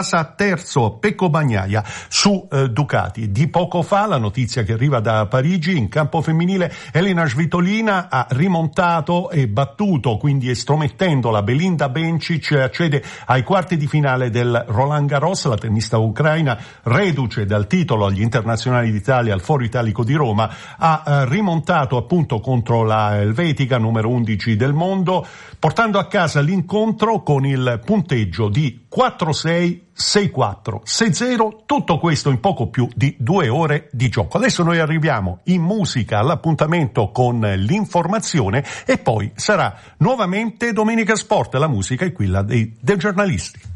terzo Pecco Bagnaia su Ducati. Di poco fa la notizia che arriva da Parigi: in campo femminile Elena Svitolina ha rimontato e battuto, quindi estromettendo la Belinda Bencic, accede ai quarti di finale del Roland Garros. La tennista ucraina, reduce dal titolo agli internazionali d'Italia al Foro Italico di Roma, ha rimontato appunto contro la elvetica numero 11 del mondo, portando a casa l'incontro con il punteggio di 4-6, 6-4, 6-0, tutto questo in poco più di 2 ore di gioco. Adesso noi arriviamo in musica all'appuntamento con l'informazione e poi sarà nuovamente Domenica Sport. La musica è quella del giornalisti.